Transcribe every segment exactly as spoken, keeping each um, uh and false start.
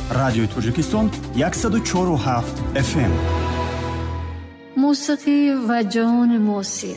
радиои Тоҷикистон صد و چهار و هفت اف ام. موسیقی و جهان معاصر.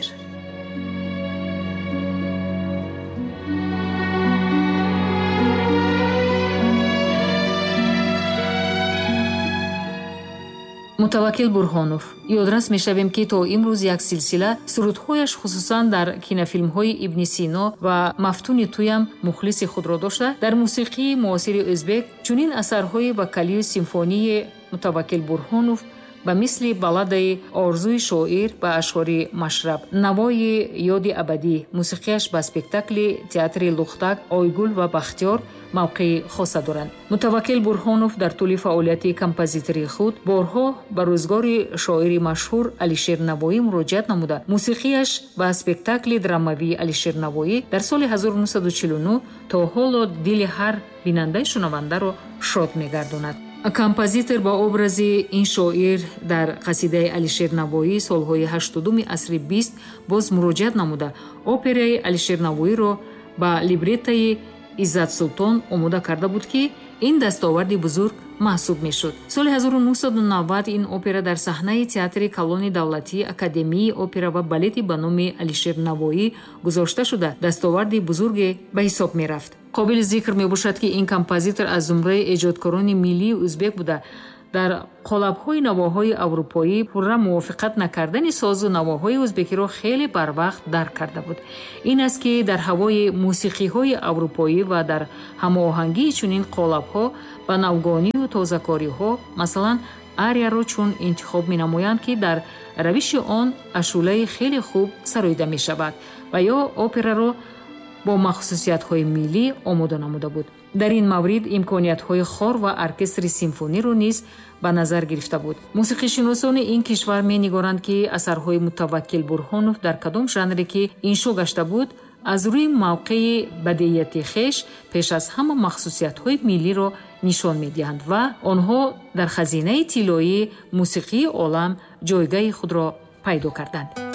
متوکل برهانوف یادرس میشویم که تا امروز یک سلسله سرودهایش خصوصا در کینوفیلم‌های ابن سینا و مفتون تویم مخلص خود را داشته. در موسیقی معاصر ازبک چنین اثرهای وکالی و سیمفونی متوکل برهانوف به مثل بالاد آرزوی شاعر با اشعار مشرب، نوای یاد ابدی، موسیقیش به اسپکتاکل تئاتر لختک، آیگل و بختیار موقع خاص دارند. متوکل برهانوف در طول فعالیت کمپوزیتوری خود بارها به روزگار شاعر مشهور علیشیر نوایی مراجعت نموده. موسیقیش به اسپکتاکل دراموی علیشیر نوایی در سال هزار و نهصد و چهل و نه تا حالا دل هر بیننده شنونده را شاد می‌گرداند. کمپوزیتور با ابراز این شاعر در قصیده علیشیر نوایی سالهای هشتادم عصر بیست باز مراجعت نموده. اپرای علیشیر نوایی را با لیبرتای عزت سلطان آماده کرده بود که این دستاورد بزرگ محسوب میشد. سال هزار و نهصد و نود این اپرا در صحنه تئاتر کلون دولتی اکادمی اپرا و بالت به نام علیشیر نوایی گذاشته شده دستاورد بزرگ به حساب می رفت. قابل ذکر می باشد که این کمپوزیتور از زمره ایجادکاران ملی ازبک بوده. در قالب‌های نواهای اروپایی پورا موافقت نکردن ساز و نواهای ازبکی را خیلی بر وقت درک کرده بود. این است که در هوای موسیقی‌های اروپایی و در هماهنگی چنین قالب‌ها با نوگانی و تازه‌کاری‌ها مثلا آریا را چون انتخاب می‌نمایند که در روش آن اشوله خیلی خوب سراییده می‌شود و یا اپرا را با مخصوصیت‌های ملی آماده نموده بود. در این مورد امکانیت‌های خور و ارکستر سیمفونی را نیز به نظر گرفته بود. موسیقی شناسان این کشور می‌نگرند که اثرهای متوکل برهانوف در کدام ژانری که انشا گشته بود از روی موقع بدیعیت خویش پیش از همه مخصوصیت‌های ملی را نشان می‌دهند و آنها در خزینه طلایی موسیقی عالم جایگاه خود را پیدا کردند.